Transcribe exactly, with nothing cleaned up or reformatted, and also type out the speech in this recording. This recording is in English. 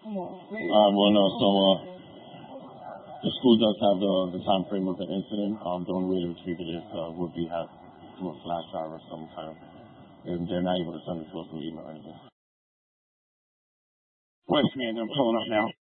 Uh, well, no, so uh, the school does have the, the time frame of the incident. Um, the only way to retrieve it is uh, would be have through a flash drive or some kind of. And they're not able to send it to us through email or anything. West man, I'm pulling up now.